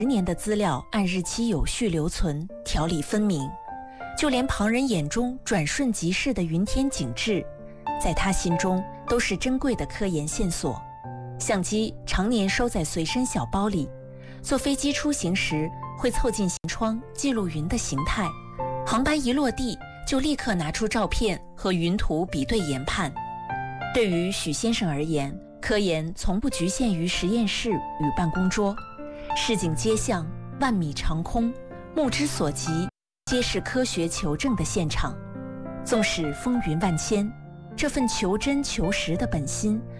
年的资料按日期有序留存，条理分明。就连旁人眼中转瞬即逝的云天景致，在他心中都是珍贵的科研线索。相机常年收在随身小包里，坐飞机出行时会凑近舷窗记录云的形态，航班一落地就立刻拿出照片和云图比对研判。对于许先生而言，科研从不局限于实验室与办公桌，市井街巷、万米长空，目之所及皆是科学求证的现场。纵使风云万千，这份求真求实的本心